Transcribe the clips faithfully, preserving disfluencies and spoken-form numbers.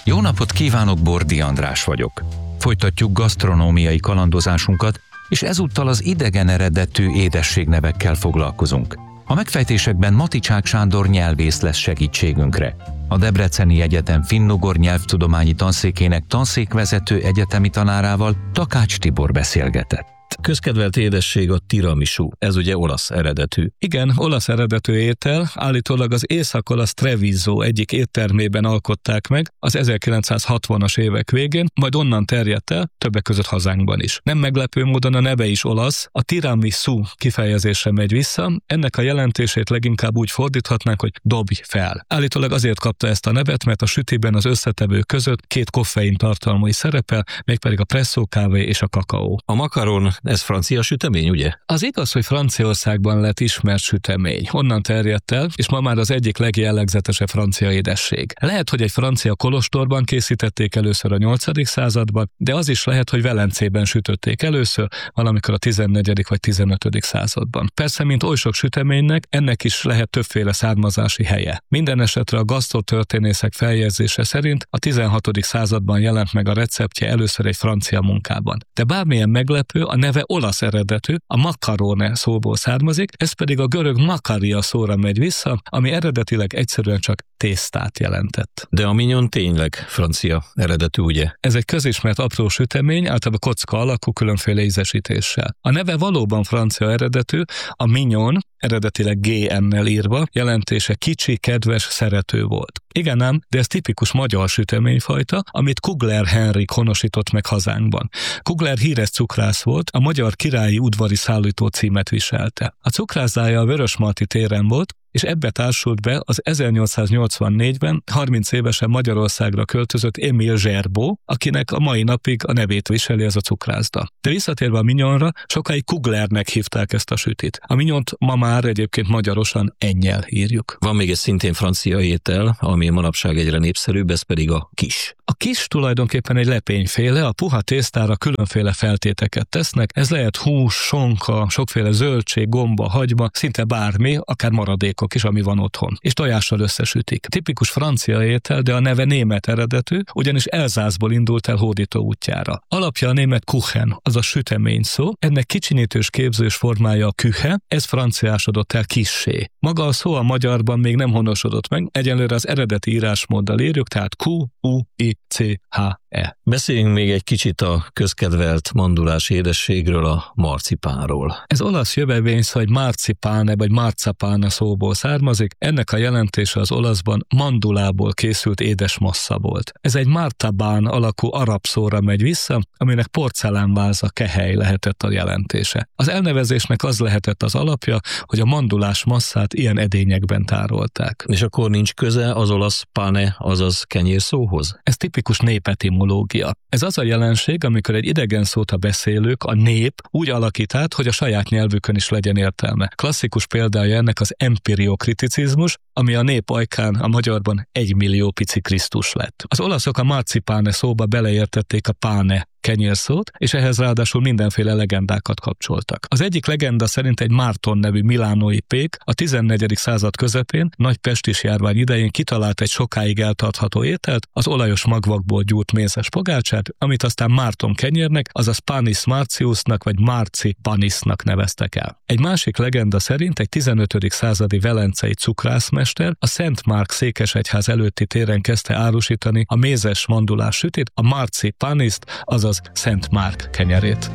Jó napot kívánok, Bordi András vagyok. Folytatjuk gasztronómiai kalandozásunkat, és ezúttal az idegen eredetű édességnevekkel foglalkozunk. A megfejtésekben Maticsák Sándor nyelvész lesz segítségünkre. A Debreceni Egyetem finnugor nyelvtudományi tanszékének tanszékvezető egyetemi tanárával, Takács Tibor beszélgetett. Közkedvelt édesség a tiramisu, ez ugye olasz eredetű. Igen, olasz eredetű étel, állítólag az észak-olasz Treviso egyik éttermében alkották meg az ezerkilencszázhatvanas évek végén, majd onnan terjedt el, többek között hazánkban is. Nem meglepő módon a neve is olasz, a tiramisu kifejezésre megy vissza, ennek a jelentését leginkább úgy fordíthatnánk, hogy dobj fel. Állítólag azért kapta ezt a nevet, mert a sütiben az összetevők között két koffein tartalmú is szerepel, mégpedig a presszó kávé és a kakaó. A makaron, ez francia sütemény, ugye? Az igaz, hogy Franciaországban lett ismert sütemény. Onnan terjedt el, és ma már az egyik legjellegzetesebb francia édesség. Lehet, hogy egy francia kolostorban készítették először a nyolcadik században, de az is lehet, hogy Velencében sütötték először, valamikor a tizennegyedik vagy tizenötödik században. Persze, mint oly sok süteménynek, ennek is lehet többféle származási helye. Minden esetre a gasztrotörténészek feljegyzése szerint a tizenhatodik században jelent meg a receptje először egy francia munkában. De bármilyen meglepő, a neve olasz eredetű, a makarone szóból származik, ez pedig a görög makaria szóra megy vissza, ami eredetileg egyszerűen csak tésztát jelentett. De a mignon tényleg francia eredetű, ugye? Ez egy közismert apró sütemény, általában kocka alakú, különféle ízesítéssel. A neve valóban francia eredetű, a mignon, eredetileg gé ennel írva, jelentése kicsi, kedves, szerető volt. Igen ám, de ez tipikus magyar süteményfajta, amit Kugler Henrik honosított meg hazánkban. Kugler híres cukrász volt, a magyar királyi udvari szállító címet viselte. A cukrászdája a Vörösmarty téren volt, és ebbe társult be az ezernyolcszáznyolcvannégyben harminc évesen Magyarországra költözött Émile Gerbeaud, akinek a mai napig a nevét viseli ez a cukrászda. De visszatérve a mignonra, sokáig Kuglernek hívták ezt a sütit. A mignont ma már egyébként magyarosan ennyel írjuk. Van még egy szintén francia étel, ami manapság egyre népszerűbb, ez pedig a kis. A kis tulajdonképpen egy lepényféle, a puha tésztára különféle feltéteket tesznek, ez lehet hús, sonka, sokféle zöldség, gomba, hagyma, szinte bármi, akár maradék is, ami van otthon, és tojással összesütik. Tipikus francia étel, de a neve német eredetű, ugyanis Elzászból indult el hódító útjára. Alapja a német Kuchen, az a sütemény szó, ennek kicsinyítős képzős formája a küche, ez franciásodott el kissé. Maga a szó a magyarban még nem honosodott meg, egyenlőre az eredeti írásmóddal írjuk, tehát Q, U, I, C, H, E. Beszéljünk még egy kicsit a közkedvelt mandulás édességről, a marcipánról. Ez olasz jövevényszó, egy marcipáne vagy marcapána szóból származik, ennek a jelentése az olaszban mandulából készült édes massza volt. Ez egy martabán alakú arab szóra megy vissza, aminek porcelánváza, kehely lehetett a jelentése. Az elnevezésnek az lehetett az alapja, hogy a mandulás masszát ilyen edényekben tárolták. És akkor nincs köze az olasz pane, azaz kenyérszóhoz? Ez tipikus népetimológia. Ez az a jelenség, amikor egy idegen szót a beszélők, a nép úgy alakít át, hogy a saját nyelvükön is legyen értelme. Klasszikus példája ennek az empiriokriticizmus, ami a nép ajkán a magyarban egymillió pici Krisztus lett. Az olaszok a marcipáne szóba beleértették a páne kenyérszót, és ehhez ráadásul mindenféle legendákat kapcsoltak. Az egyik legenda szerint egy Márton nevű milánói pék a tizennegyedik század közepén nagy pestis járvány idején kitalált egy sokáig eltartható ételt, az olajos magvakból gyúrt mézes pogácsát, amit aztán Márton kenyérnek, azaz Panis Marciusnak vagy Marci Panisnak neveztek el. Egy másik legenda szerint egy tizenötödik századi velencei cukrászmester a Szent Márk székesegyház előtti téren kezdte árusítani a mézes mandulás sütit, a Marci Panist, azaz Szent Márk kenyerét.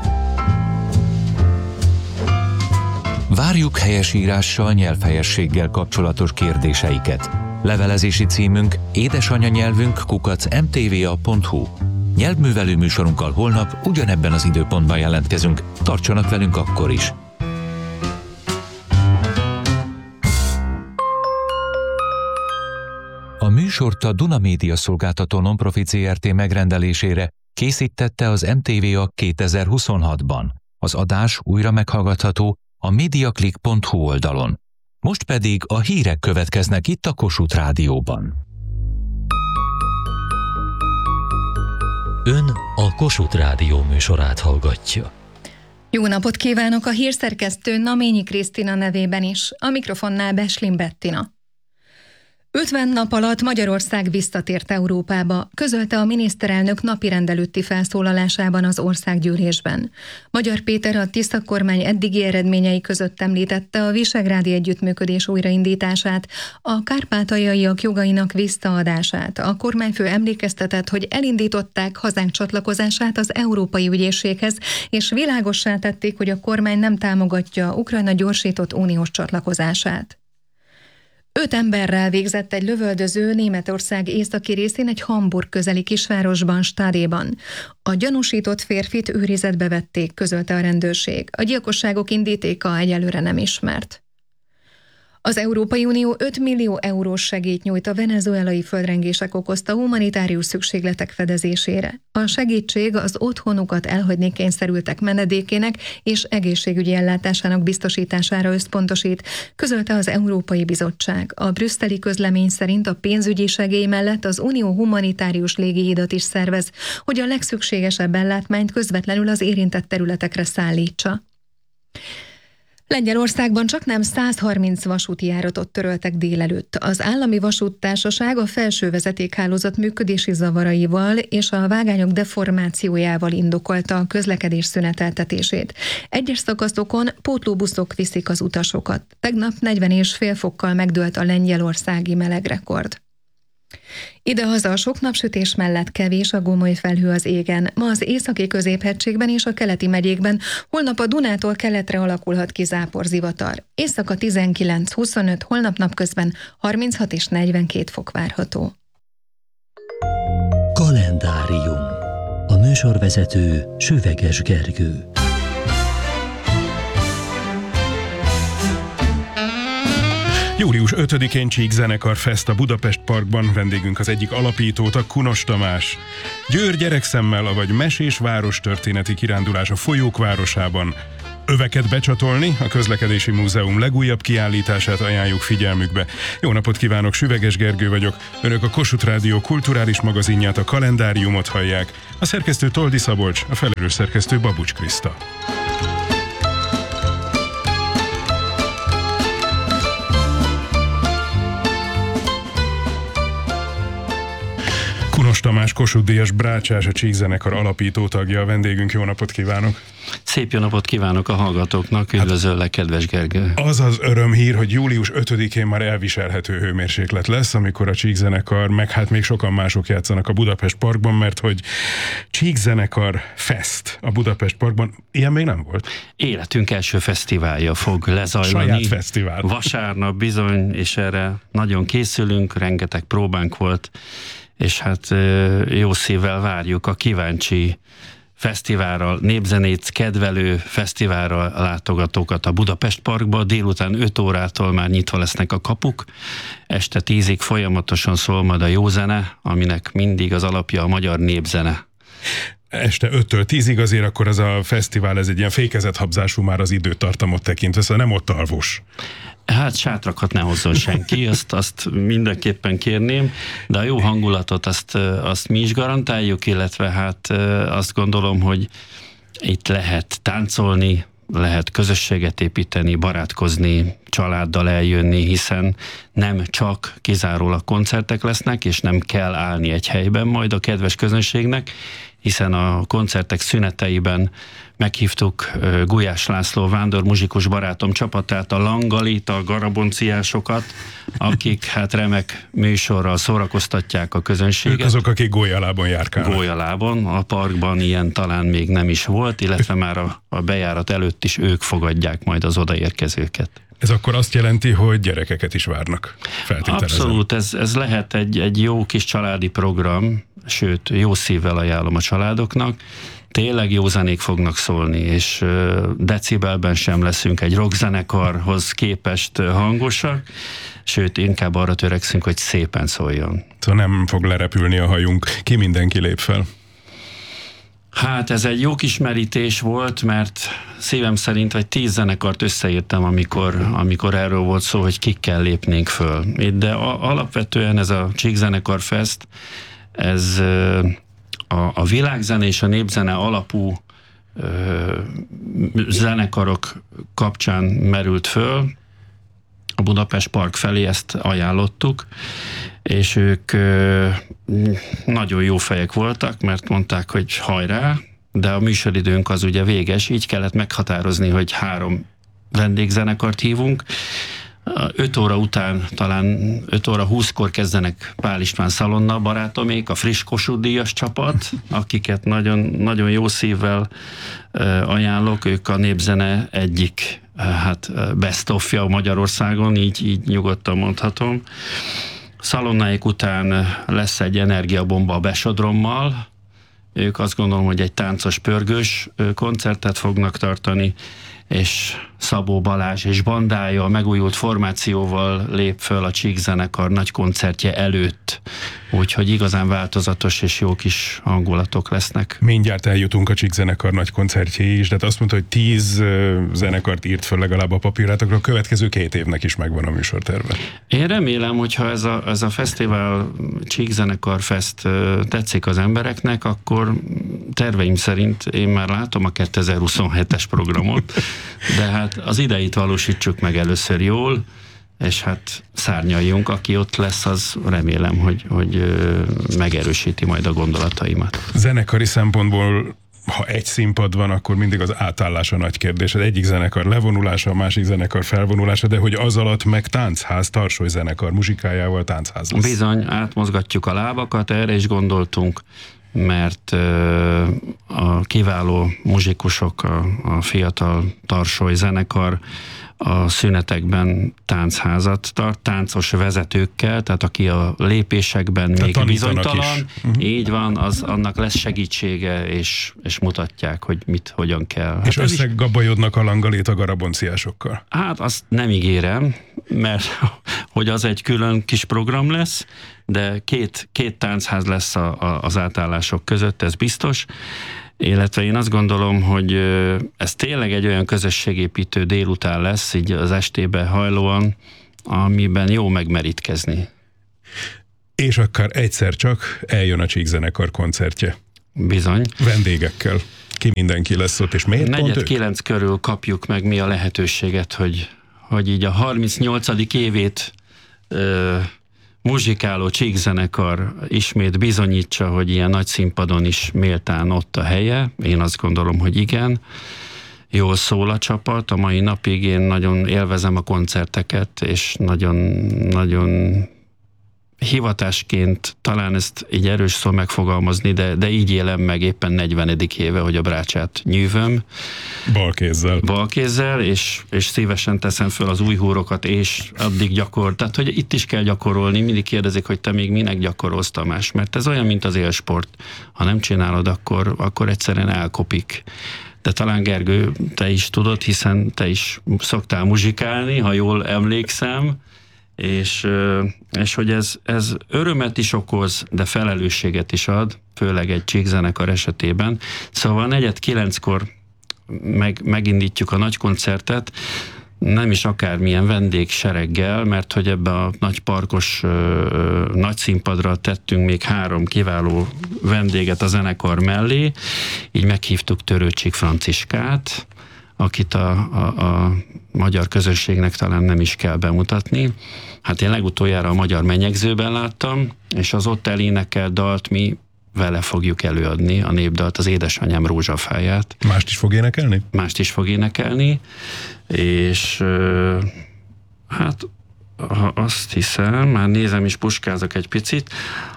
Várjuk helyesírással, nyelvhelyességgel kapcsolatos kérdéseiket. Levelezési címünk édesanyanyelvünk kukac em té vé á pont hú. Nyelvművelő műsorunkkal holnap ugyanebben az időpontban jelentkezünk. Tartsanak velünk akkor is! A műsort a Duna Média Szolgáltató Nonprofit zé er té megrendelésére készítette az em té vé á kétezer-huszonhatban. Az adás újra meghallgatható a mediaclick pont hú oldalon. Most pedig a hírek következnek itt a Kossuth Rádióban. Ön a Kossuth Rádió műsorát hallgatja. Jó napot kívánok a hírszerkesztő Naményi Krisztina nevében is, a mikrofonnál Beslin Bettina. ötven nap alatt Magyarország visszatért Európába, közölte a miniszterelnök napirend előtti felszólalásában az országgyűlésben. Magyar Péter a Tisza kormány eddigi eredményei között említette a visegrádi együttműködés újraindítását, a kárpátaljaiak jogainak visszaadását. A kormányfő emlékeztetett, hogy elindították hazánk csatlakozását az Európai Ügyészséghez, és világossá tették, hogy a kormány nem támogatja Ukrajna gyorsított uniós csatlakozását. Öt emberrel végzett egy lövöldöző Németország északi részén egy Hamburg közeli kisvárosban, Stadéban. A gyanúsított férfit őrizetbe vették, közölte a rendőrség. A gyilkosságok indítéka egyelőre nem ismert. Az Európai Unió öt millió eurós segélyt nyújt a venezuelai földrengések okozta humanitárius szükségletek fedezésére. A segítség az otthonukat elhagyni kényszerültek menedékének és egészségügyi ellátásának biztosítására összpontosít, közölte az Európai Bizottság. A brüsszeli közlemény szerint a pénzügyi segély mellett az Unió humanitárius légihidat is szervez, hogy a legszükségesebb ellátmányt közvetlenül az érintett területekre szállítsa. Lengyelországban csaknem száz harminc vasúti járatot töröltek délelőtt. Az állami vasúttársaság a felső vezetékhálózat működési zavaraival és a vágányok deformációjával indokolta a közlekedés szüneteltetését. Egyes szakaszokon pótlóbuszok viszik az utasokat. Tegnap negyven és fél fokkal megdőlt a lengyelországi melegrekord. Idehaza a sok napsütés mellett kevés a gomoly felhő az égen. Ma az északi középhegységben és a keleti megyékben, holnap a Dunától keletre alakulhat ki záporzivatar. Éjszaka tizenkilenc huszonöt, holnap napközben harminchat és negyvenkét fok várható. Kalendárium. A műsorvezető Süveges Gergő. július ötödikén Csík Zenekar Fest a Budapest Parkban, vendégünk az egyik alapítóta, Kunos Tamás. Győr gyerekszemmel, avagy mesés várostörténeti kirándulás a folyók városában. Öveket becsatolni, a Közlekedési Múzeum legújabb kiállítását ajánljuk figyelmükbe. Jó napot kívánok, Süveges Gergő vagyok. Önök a Kossuth Rádió kulturális magazinját, a Kalendáriumot hallják. A szerkesztő Toldi Szabolcs, a felelős szerkesztő Babucs Kriszta. Kunos Tamás, Kossuth-díjas brácsás, a Csík Zenekar alapító tagja, a vendégünk. Jó napot kívánok! Szép jó napot kívánok a hallgatóknak, üdvözöllek, kedves Gergő! Az az örömhír, hogy július ötödikén már elviselhető hőmérséklet lesz, amikor a Csík Zenekar, meg hát még sokan mások játszanak a Budapest Parkban, mert hogy Csík Zenekar Fest a Budapest Parkban, ilyen még nem volt. Életünk első fesztiválja fog lezajlani. Saját fesztivál. Vasárnap bizony, és erre nagyon készülünk, rengeteg próbánk volt, és hát jó szívvel várjuk a kíváncsi fesztiválra, népzenét kedvelő fesztiválra látogatókat a Budapest Parkba. Délután öt órától már nyitva lesznek a kapuk, este tízig folyamatosan szól majd a jó zene, aminek mindig az alapja a magyar népzene. Este öttől tízig azért akkor ez a fesztivál, ez egy ilyen fékezethabzású már az időtartamot tekintve, szóval nem ott alvos. Hát sátrakat ne hozzon senki, azt, azt mindenképpen kérném, de a jó hangulatot azt, azt mi is garantáljuk, illetve hát azt gondolom, hogy itt lehet táncolni, lehet közösséget építeni, barátkozni, családdal eljönni, hiszen nem csak kizárólag koncertek lesznek, és nem kell állni egy helyben majd a kedves közönségnek, hiszen a koncertek szüneteiben meghívtuk Gulyás László vándormuzsikus barátom csapatát, a Langalit, a Garabonciásokat, akik hát remek műsorral szórakoztatják a közönséget. Ők azok, akik gólyalában járkálnak. Gólyalában, a parkban ilyen talán még nem is volt, illetve már a, a bejárat előtt is ők fogadják majd az odaérkezőket. Ez akkor azt jelenti, hogy gyerekeket is várnak, feltételezem. Abszolút, ez, ez lehet egy, egy jó kis családi program, sőt, jó szívvel ajánlom a családoknak. Tényleg jó zenék fognak szólni, és decibelben sem leszünk egy rockzenekarhoz képest hangosak, sőt, inkább arra törekszünk, hogy szépen szóljon. Szóval nem fog lerepülni a hajunk. Ki mindenki lép fel? Hát ez egy jó kis merítés volt, mert szívem szerint vagy tíz zenekart összeírtam, amikor, amikor erről volt szó, hogy kikkel lépnénk föl. De a, alapvetően ez a Csík Zenekar Fest, ez a, a világzene és a népzene alapú ö, zenekarok kapcsán merült föl. a Budapest Park felé, ezt ajánlottuk, és ők nagyon jó fejek voltak, mert mondták, hogy hajrá, de a műsoridőnk az ugye véges, így kellett meghatározni, hogy három vendégzenekart hívunk. öt óra után, talán öt óra húszkor kezdenek Pál István Szalonna barátomék, a friss Kossuth Díjas csapat, akiket nagyon, nagyon jó szívvel ajánlok, ők a népzene egyik hát best of-ja Magyarországon, így, így nyugodtan mondhatom. Szalonnáik után lesz egy energiabomba a Besodrommal, ők azt gondolom, hogy egy táncos, pörgős koncertet fognak tartani, és Szabó Balázs és bandája a megújult formációval lép föl a Csík zenekar nagy koncertje előtt. Úgyhogy igazán változatos és jó kis hangulatok lesznek. Mindjárt eljutunk a Csík zenekar nagy koncertjéig is, de azt mondta, hogy tíz zenekart írt föl legalább a papírátokra, a következő két évnek is megvan a műsorterve. Én remélem, hogyha ez a, ez a fesztivál, Csík zenekar fest tetszik az embereknek, akkor terveim szerint én már látom a kétezer-huszonhetes programot, de hát az ideit valósítsuk meg először jól, és hát szárnyaljunk, aki ott lesz, az remélem, hogy, hogy megerősíti majd a gondolataimat. Zenekari szempontból, ha egy színpad van, akkor mindig az átállás a nagy kérdés. Az egyik zenekar levonulása, a másik zenekar felvonulása, de hogy az alatt meg táncház, Tarsoly zenekar muzsikájával táncház lesz. Bizony, átmozgatjuk a lábakat, erre is gondoltunk, mert a kiváló muzsikusok, a, a fiatal Tarsoly zenekar a szünetekben táncházat tart, táncos vezetőkkel, tehát aki a lépésekben tehát még bizonytalan, uh-huh. így van, az annak lesz segítsége, és, és mutatják, hogy mit, hogyan kell. Hát és összegabajodnak a langalét a garabonciásokkal? Hát azt nem ígérem, mert hogy az egy külön kis program lesz, de két, két táncház lesz a, a, az átállások között, ez biztos. Illetve én azt gondolom, hogy ez tényleg egy olyan közösségépítő délután lesz, így az estébe hajlóan, amiben jó megmerítkezni. És akár egyszer csak eljön a Csík zenekar koncertje. Bizony. Vendégekkel. Ki mindenki lesz ott, és miért pont Negyed kilenc körül kapjuk meg mi a lehetőséget, hogy, hogy így a harmincnyolcadik évét ö, muzsikáló Csík zenekar ismét bizonyítsa, hogy ilyen nagy színpadon is méltán ott a helye. Én azt gondolom, hogy igen. Jól szól a csapat. A mai napig én nagyon élvezem a koncerteket, és nagyon, nagyon hivatásként, talán ezt így erős szó megfogalmazni, de, de így élem meg éppen negyvenedik éve, hogy a brácsát nyűvöm. Balkézzel. Balkézzel, és, és szívesen teszem föl az új húrokat, és addig gyakor. Tehát, hogy itt is kell gyakorolni. Mindig kérdezik, hogy te még minek gyakorolsz, Tamás? Mert ez olyan, mint az élsport. Ha nem csinálod, akkor, akkor egyszerűen elkopik. De talán Gergő, te is tudod, hiszen te is szoktál muzsikálni, ha jól emlékszem, és, és hogy ez, ez örömet is okoz, de felelősséget is ad, főleg egy Csík zenekar esetében. Szóval negyed kilenckor meg, megindítjuk a nagy koncertet, nem is akármilyen vendégsereggel, mert hogy ebbe a nagy parkos ö, nagy színpadra tettünk még három kiváló vendéget a zenekar mellé, így meghívtuk Törőcsik Franciskát, akit a, a, a magyar közösségnek talán nem is kell bemutatni. Hát én legutoljára a Magyar Menyegzőben láttam, és az ott elénekelt dalt mi vele fogjuk előadni, a népdalt, az Édesanyám rózsafáját. Mást is fog énekelni? Mást is fog énekelni, és hát azt hiszem, már nézem is, puskázok egy picit,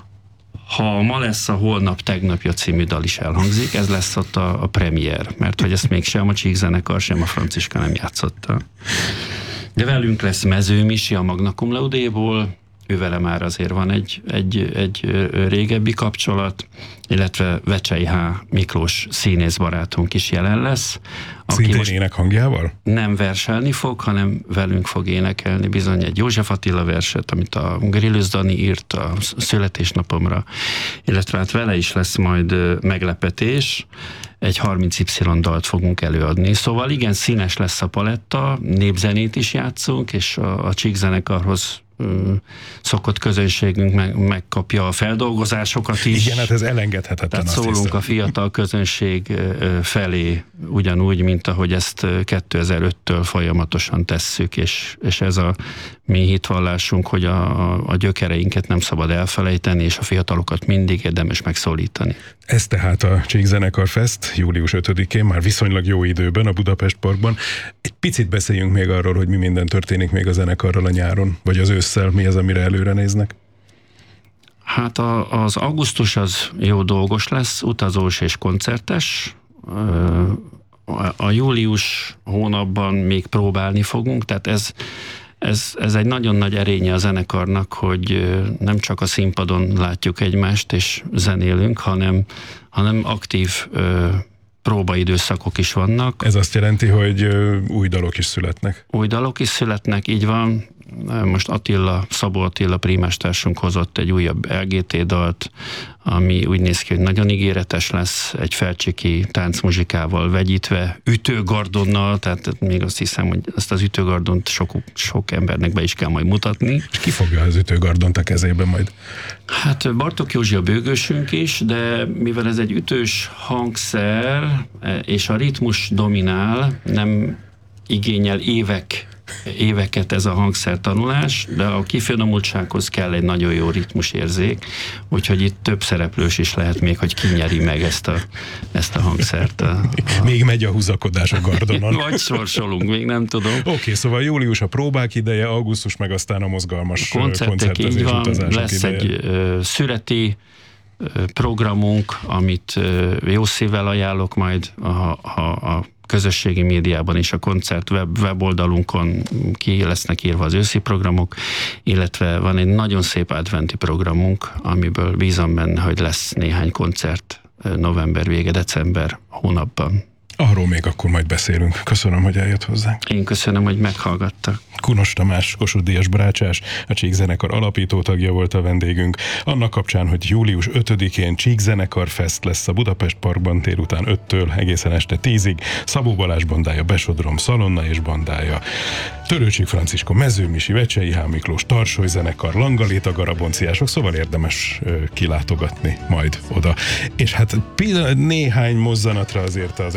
ha ma lesz a Holnap tegnapja című dal is elhangzik, ez lesz ott a, a premier, mert hogy ezt még sem a Csík zenekar, sem a Franciska nem játszotta. De velünk lesz Mező Misi a Magna Cum Laude-ból, ővele már azért van egy, egy, egy régebbi kapcsolat, illetve Vecsei H. Miklós színész barátunk is jelen lesz. Szintén énekhangjával? Nem verselni fog, hanem velünk fog énekelni bizony egy József Attila verset, amit a Grillus Dani írt a születésnapomra, illetve hát vele is lesz majd meglepetés, egy harminc Y dalt fogunk előadni. Szóval igen, színes lesz a paletta, népzenét is játszunk, és a, a Csík zenekarhoz szokott közönségünk meg, megkapja a feldolgozásokat is. Igen, hát ez elengedhetetlen. Tehát azt szólunk hiszem. a fiatal közönség felé ugyanúgy, mint ahogy ezt kétezer-öttől folyamatosan tesszük, és, és ez a mi hitvallásunk, hogy a, a gyökereinket nem szabad elfelejteni, és a fiatalokat mindig érdemes megszólítani. Ez tehát a Csíkzenekar Fest július ötödikén, már viszonylag jó időben a Budapest Parkban. Egy picit beszéljünk még arról, hogy mi minden történik még a zenekarral a nyáron, vagy az ősszel, mi az, amire előre néznek? Hát a, az augusztus az jó dolgos lesz, utazós és koncertes. A, a július hónapban még próbálni fogunk, tehát ez Ez, ez egy nagyon nagy erénye a zenekarnak, hogy nem csak a színpadon látjuk egymást és zenélünk, hanem, hanem aktív ö, próbaidőszakok is vannak. Ez azt jelenti, hogy ö, új dalok is születnek. Új dalok is születnek, így van. Most Attila, Szabó Attila prímestársunk hozott egy újabb el gé té dalt, ami úgy néz ki, hogy nagyon ígéretes lesz, egy felcsiki táncmuzsikával vegyítve, ütőgardonnal, tehát még azt hiszem, hogy ezt az ütőgardont sok, sok embernek be is kell majd mutatni. És ki fogja az ütőgardont a kezébe majd? Hát Bartók Józsi a bőgősünk is, de mivel ez egy ütős hangszer, és a ritmus dominál, nem igényel évek éveket ez a hangszertanulás, de a kifinomultsághoz kell egy nagyon jó ritmusérzék, úgyhogy itt több szereplős is lehet még, hogy ki nyeri meg ezt a, ezt a hangszert. A, a... Még megy a húzakodás a gardonon. Vagy sorsolunk, még nem tudom. Oké, okay, szóval július a próbák ideje, augusztus meg aztán a mozgalmas a koncertek, koncertezés, így van, utazások lesz ideje. egy ö, szüreti ö, programunk, amit ö, jó szívvel ajánlok majd a, a, a közösségi médiában és a koncert web, weboldalunkon ki lesznek írva az őszi programok, illetve van egy nagyon szép adventi programunk, amiből bízom benne, hogy lesz néhány koncert november vége, december hónapban. Arról még akkor majd beszélünk. Köszönöm, hogy eljött hozzánk. Én köszönöm, hogy meghallgattak. Kunos Tamás, Kossuth Díjas brácsás, a Csíkzenekar alapító tagja volt a vendégünk. Annak kapcsán, hogy július ötödikén Csíkzenekar Fest lesz a Budapest Parkban délután öttől egészen este tízig. Szabó Balázs bandája, Besodrom Szalonna és bandája, Törőcsik Franciska, Mezőmisi, Vecsei H. Miklós, Tarsoly zenekar, Langaléta Garabonciások, szóval érdemes ö, kilátogatni majd oda. És hát néhány mozzanatra azért az